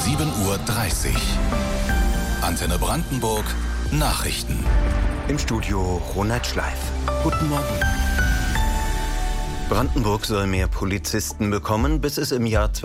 7:30 Uhr. Antenne Brandenburg Nachrichten. Im Studio Ronald Schleif. Guten Morgen. Brandenburg soll mehr Polizisten bekommen, bis es im Jahr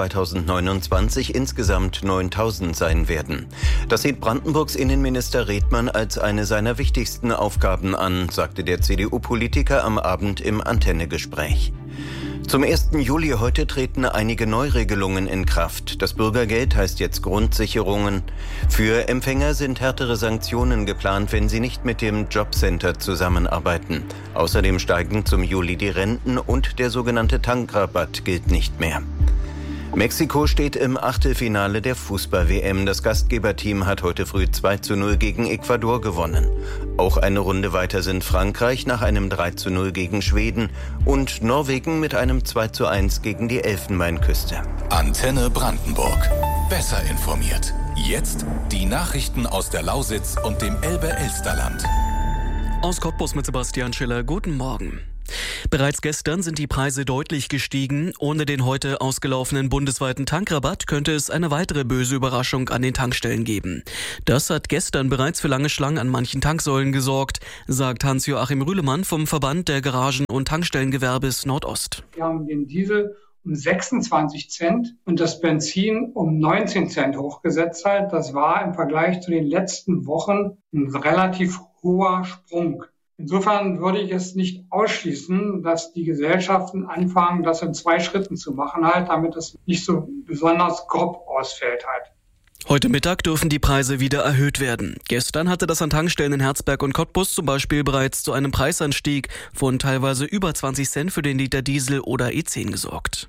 2029 insgesamt 9.000 sein werden. Das sieht Brandenburgs Innenminister Redmann als eine seiner wichtigsten Aufgaben an, sagte der CDU-Politiker am Abend im Antenne-Gespräch. Zum 1. Juli heute treten einige Neuregelungen in Kraft. Das Bürgergeld heißt jetzt Grundsicherungen. Für Empfänger sind härtere Sanktionen geplant, wenn sie nicht mit dem Jobcenter zusammenarbeiten. Außerdem steigen zum Juli die Renten und der sogenannte Tankrabatt gilt nicht mehr. Mexiko steht im Achtelfinale der Fußball-WM. Das Gastgeberteam hat heute früh 2:0 gegen Ecuador gewonnen. Auch eine Runde weiter sind Frankreich nach einem 3:0 gegen Schweden und Norwegen mit einem 2:1 gegen die Elfenbeinküste. Antenne Brandenburg. Besser informiert. Jetzt die Nachrichten aus der Lausitz und dem Elbe-Elsterland. Aus Cottbus mit Sebastian Schiller. Guten Morgen. Bereits gestern sind die Preise deutlich gestiegen. Ohne den heute ausgelaufenen bundesweiten Tankrabatt könnte es eine weitere böse Überraschung an den Tankstellen geben. Das hat gestern bereits für lange Schlangen an manchen Tanksäulen gesorgt, sagt Hans-Joachim Rühlemann vom Verband der Garagen- und Tankstellengewerbes Nordost. Wir haben den Diesel um 26 Cent und das Benzin um 19 Cent hochgesetzt. Das war im Vergleich zu den letzten Wochen ein relativ hoher Sprung. Insofern würde ich es nicht ausschließen, dass die Gesellschaften anfangen, das in 2 Schritten zu machen, damit es nicht so besonders grob ausfällt. Heute Mittag dürfen die Preise wieder erhöht werden. Gestern hatte das an Tankstellen in Herzberg und Cottbus zum Beispiel bereits zu einem Preisanstieg von teilweise über 20 Cent für den Liter Diesel oder E10 gesorgt.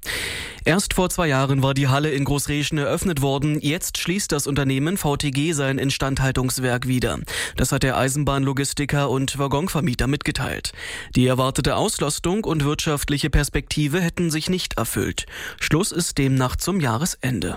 Erst vor 2 Jahren war die Halle in Großreschen eröffnet worden. Jetzt schließt das Unternehmen VTG sein Instandhaltungswerk wieder. Das hat der Eisenbahnlogistiker und Waggonvermieter mitgeteilt. Die erwartete Auslastung und wirtschaftliche Perspektive hätten sich nicht erfüllt. Schluss ist demnach zum Jahresende.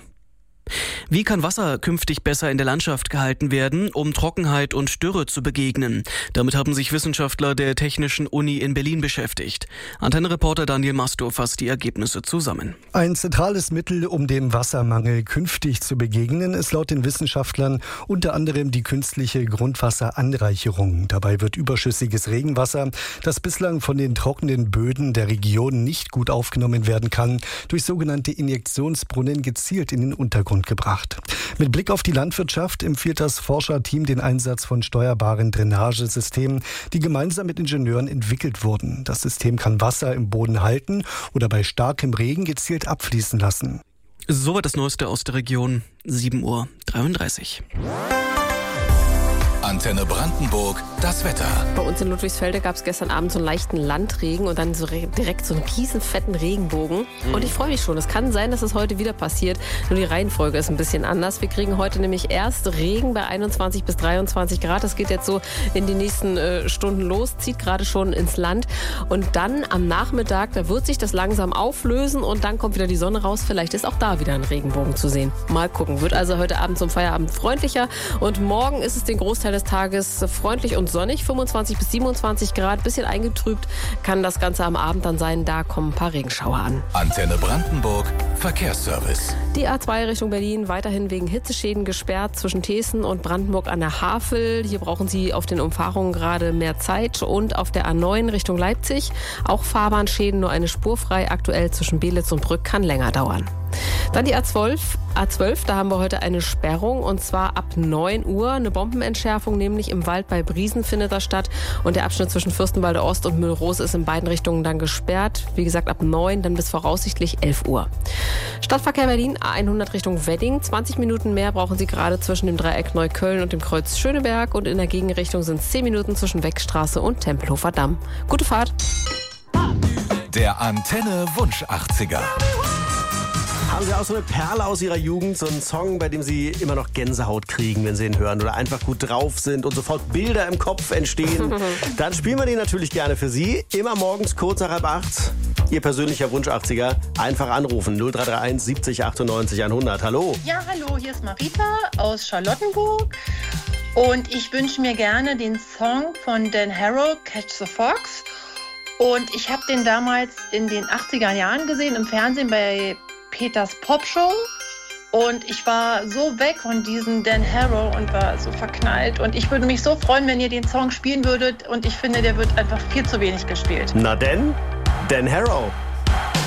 Wie kann Wasser künftig besser in der Landschaft gehalten werden, um Trockenheit und Dürre zu begegnen? Damit haben sich Wissenschaftler der Technischen Uni in Berlin beschäftigt. Antenne-Reporter Daniel Masto fasst die Ergebnisse zusammen. Ein zentrales Mittel, um dem Wassermangel künftig zu begegnen, ist laut den Wissenschaftlern unter anderem die künstliche Grundwasseranreicherung. Dabei wird überschüssiges Regenwasser, das bislang von den trockenen Böden der Region nicht gut aufgenommen werden kann, durch sogenannte Injektionsbrunnen gezielt in den Untergrund gebracht. Mit Blick auf die Landwirtschaft empfiehlt das Forscherteam den Einsatz von steuerbaren Drainagesystemen, die gemeinsam mit Ingenieuren entwickelt wurden. Das System kann Wasser im Boden halten oder bei starkem Regen gezielt abfließen lassen. Soweit das Neueste aus der Region. 7:33 Uhr. Antenne Brandenburg, das Wetter. Bei uns in Ludwigsfelde gab es gestern Abend so einen leichten Landregen und dann so direkt so einen riesen fetten Regenbogen. Und ich freue mich schon. Es kann sein, dass es heute wieder passiert. Nur die Reihenfolge ist ein bisschen anders. Wir kriegen heute nämlich erst Regen bei 21 bis 23 Grad. Das geht jetzt so in die nächsten Stunden los, zieht gerade schon ins Land. Und dann am Nachmittag, da wird sich das langsam auflösen und dann kommt wieder die Sonne raus. Vielleicht ist auch da wieder ein Regenbogen zu sehen. Mal gucken. Wird also heute Abend zum Feierabend freundlicher. Und morgen ist es den Großteil des Tages freundlich und sonnig, 25 bis 27 Grad, bisschen eingetrübt kann das Ganze am Abend dann sein, da kommen ein paar Regenschauer an. Antenne Brandenburg, Verkehrsservice. Die A2 Richtung Berlin weiterhin wegen Hitzeschäden gesperrt zwischen Thesen und Brandenburg an der Havel. Hier brauchen Sie auf den Umfahrungen gerade mehr Zeit und auf der A9 Richtung Leipzig auch Fahrbahnschäden, nur eine Spur frei, aktuell zwischen Belitz und Brück kann länger dauern. Dann die A12, da haben wir heute eine Sperrung und zwar ab 9 Uhr. Eine Bombenentschärfung, nämlich im Wald bei Briesen findet das statt und der Abschnitt zwischen Fürstenwalde Ost und Müllrose ist in beiden Richtungen dann gesperrt. Wie gesagt, ab 9, dann bis voraussichtlich 11 Uhr. Stadtverkehr Berlin, A100 Richtung Wedding. 20 Minuten mehr brauchen Sie gerade zwischen dem Dreieck Neukölln und dem Kreuz Schöneberg und in der Gegenrichtung sind es 10 Minuten zwischen Wegstraße und Tempelhofer Damm. Gute Fahrt. Der Antenne Wunsch 80er. Haben Sie auch so eine Perle aus Ihrer Jugend, so einen Song, bei dem Sie immer noch Gänsehaut kriegen, wenn Sie ihn hören oder einfach gut drauf sind und sofort Bilder im Kopf entstehen? Dann spielen wir den natürlich gerne für Sie. Immer morgens kurz nach 7:30. Ihr persönlicher Wunsch 80er. Einfach anrufen 0331 70 98 100. Hallo. Ja, hallo, hier ist Marita aus Charlottenburg. Und ich wünsche mir gerne den Song von Dan Harrow, Catch the Fox. Und ich habe den damals in den 80er Jahren gesehen, im Fernsehen bei Peters Popshow. Und ich war so weg von diesem Dan Harrow und war so verknallt. Und ich würde mich so freuen, wenn ihr den Song spielen würdet. Und ich finde, der wird einfach viel zu wenig gespielt. Na denn, Dan Harrow.